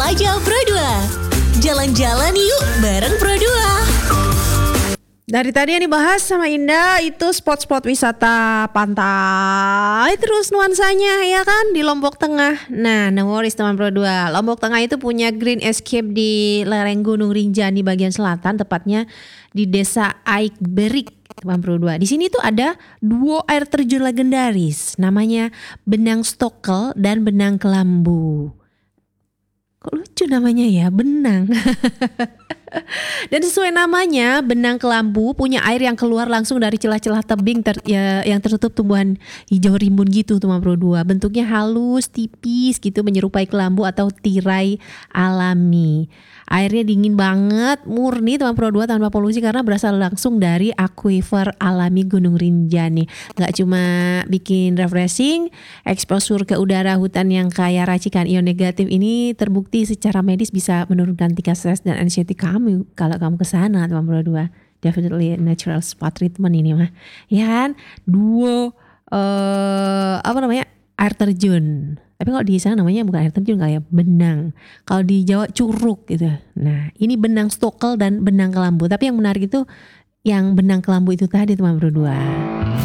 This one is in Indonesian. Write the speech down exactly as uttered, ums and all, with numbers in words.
aja Pro dua. Jalan-jalan yuk bareng Pro dua. Dari tadi yang dibahas sama Indah itu spot-spot wisata pantai terus nuansanya ya kan di Lombok Tengah. Nah, no worries teman Pro dua. Lombok Tengah itu punya Green Escape di lereng Gunung Rinjani bagian selatan, tepatnya di Desa Aikberik teman Pro dua. Di sini tuh ada dua air terjun legendaris namanya Benang Stokel dan Benang Kelambu. Kok lucu namanya ya, Benang. Dan sesuai namanya, Benang Kelambu punya air yang keluar langsung dari celah-celah tebing ter, ya, yang tertutup tumbuhan hijau rimbun gitu teman Pro dua. Bentuknya halus, tipis gitu, menyerupai kelambu atau tirai alami. Airnya dingin banget, murni teman Pro dua tanpa polusi karena berasal langsung dari aquifer alami Gunung Rinjani. Gak cuma bikin refreshing, eksposur ke udara hutan yang kaya racikan ion negatif ini terbukti secara medis bisa menurunkan tingkat stres dan anxiety kamu kalau kamu kesana teman Pro dua. Definitely natural spa treatment ini mah. Ya kan? Duo uh, apa namanya? Air terjun. Tapi kalau di sana namanya bukan air terjun kali ya, benang. Kalau di Jawa curug gitu. Nah, ini Benang Stokel dan Benang Kelambu. Tapi yang menarik itu yang Benang Kelambu itu tadi teman Pro dua.